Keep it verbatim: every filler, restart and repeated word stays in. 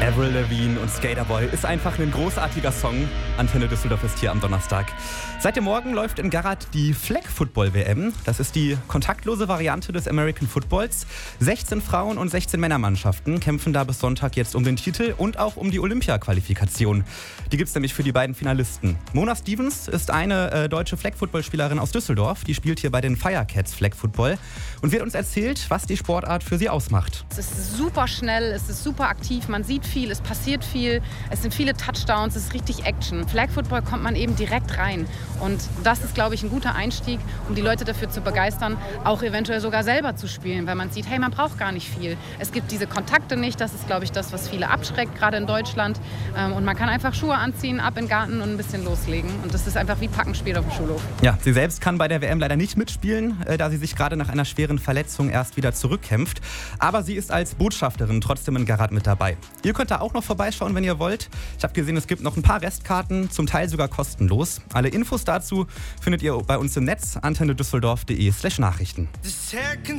Avril Lavigne und Skaterboy ist einfach ein großartiger Song. Antenne Düsseldorf ist hier am Donnerstag. Seit dem Morgen läuft in Garrard die Flag Football W M. Das ist die kontaktlose Variante des American Footballs. sechzehn Frauen- und sechzehn Männermannschaften kämpfen da bis Sonntag jetzt um den Titel und auch um die Olympia-Qualifikation. Die gibt es nämlich für die beiden Finalisten. Mona Stevens ist eine äh, deutsche Flag Football-Spielerin aus Düsseldorf. Die spielt hier bei den Firecats Flag Football und wird uns erzählt, was die Sportart für sie ausmacht. Es ist super schnell, es ist super aktiv, man sieht viel, es passiert viel, es sind viele Touchdowns, es ist richtig Action. Flag Football kommt man eben direkt rein und das ist, glaube ich, ein guter Einstieg, um die Leute dafür zu begeistern, auch eventuell sogar selber zu spielen, weil man sieht, hey, man braucht gar nicht viel. Es gibt diese Kontakte nicht, das ist, glaube ich, das, was viele abschreckt, gerade in Deutschland, und man kann einfach Schuhe anziehen, ab in den Garten und ein bisschen loslegen und das ist einfach wie Packenspiel auf dem Schulhof. Ja, sie selbst kann bei der W M leider nicht mitspielen, da sie sich gerade nach einer schweren Verletzung erst wieder zurückkämpft, aber sie ist als Botschafterin trotzdem in Garrard mit dabei. Ihr könnt da auch noch vorbeischauen, wenn ihr wollt. Ich habe gesehen, es gibt noch ein paar Restkarten, zum Teil sogar kostenlos. Alle Infos dazu findet ihr bei uns im Netz, antenne düsseldorf punkt de slash Nachrichten.